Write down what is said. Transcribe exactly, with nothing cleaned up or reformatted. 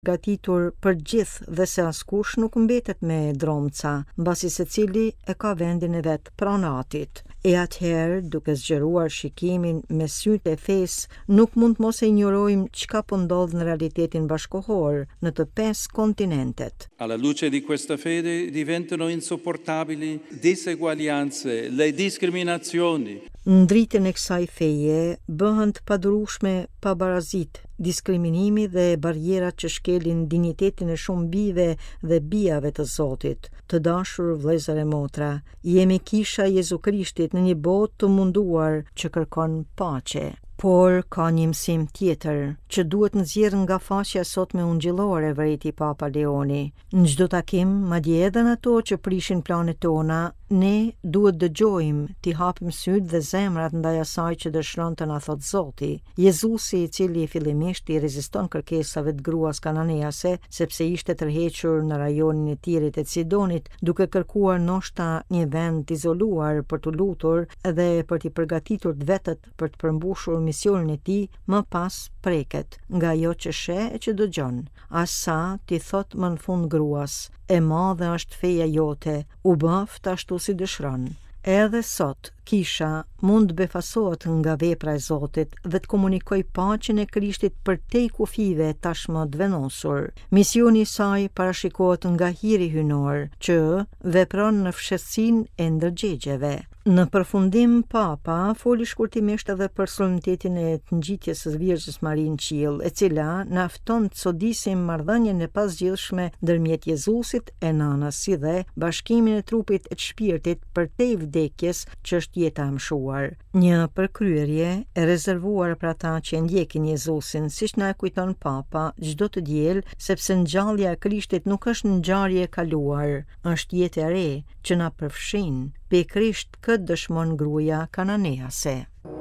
gatitur për gjithë dhe se askush nuk mbetet me dromca, mbasi secili e ka vendin e vet pranë atit. E atëherë, duke zgjeruar shikimin me sytë e fesë, nuk mund mos e ignorojmë çka po ndodh në realitetin bashkëkohor në të pesë kontinentet. Alla luce di questa fede diventano insopportabili diseguaglianze, le discriminazioni. Në dritën e kësaj feje bëhen të padurueshme pabarazit, diskriminimi dhe barjerat që shkelin dinjitetin e shumë bijve dhe bijave të Zotit. Të dashur vëllezër e motra, jemi kisha e Jezu Krishtit në një botë të munduar që kërkon paqe. Por ka një mësim tjetër që duhet nxjerrë nga faqja sotme ungjillore, vëreti Papa Leoni. Në çdo takim, madje edhe në ato që prishin planet tona, ne duhet dëgjojmë, t'i hapim sytë dhe zemrat ndaj asaj që dëshiron të na thotë Zoti. Jezusi, i cili fillimisht i reziston kërkesave të gruas kananease, sepse ishte tërhequr në rajonin e Tirit e Sidonit, duke kërkuar ndoshta një vend të izoluar për të lutur dhe për t'i përgatitur të vetët për të përmbushur misionin e tij, më pas preket nga ajo që sheh e që dëgjon. Asa ti thot më në fund gruas, e madhe është feja jote, u bëft ashtu si dëshiron. Edhe sot, kisha mund befasohet nga vepra e Zotit dhe të komunikoj paqen e Krishtit përtej kufive tashmë të vendosur. Misioni i saj parashikohet nga hiri hynor, që vepron në fshehtësinë e ndërgjegjeve. Në përfundim, Papa foli shkurtimisht edhe për solemnitetin e të ngjitjes së Virgjës Mari në qiell, e cila na fton të sodisim marrëdhënien e pasgjillshme ndërmjet Jezusit e Nanës, si dhe bashkimin e trupit e të shpirtit përtej vdekjes që është jeta e mshuar. Një përkryerje e rezervuar për ata që ndjekin Jezusin, siç na e kujton Papa çdo të diel, sepse ngjallja e Krishtit nuk është ngjarje e kaluar, është jetë e re që na përfshin. Pe Krisht këtë dëshmon gruaja kananease.